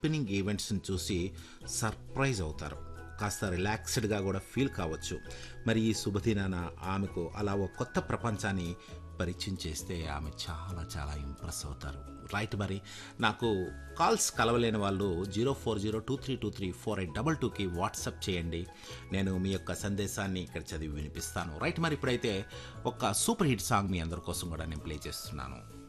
Happening ఈవెంట్స్‌ని చూసి surprise అవుతారు. కాస్త రిలాక్స్‌డ్‌గా గూడా ఫీల్ కావచ్చు. మరి ఈ శుభదినాన ఆమెకు అలా ఒక కొత్త ప్రపంచాన్ని పరిచయం చేస్తే ఆమె చాలా చాలా ఇంప్రెస్ అవుతారు. రైట్. నాకు కాల్స్ కలవలేని వాళ్ళు 0402323482కి వాట్సాప్ చేయండి. నేను మీ యొక్క సందేశాన్ని ఇక్కడ చదివి వినిపిస్తాను. రైట్. ఇప్పుడైతే ఒక సూపర్ హిట్ సాంగ్ మీ అందరి కోసం కూడా నేను ప్లే చేస్తున్నాను.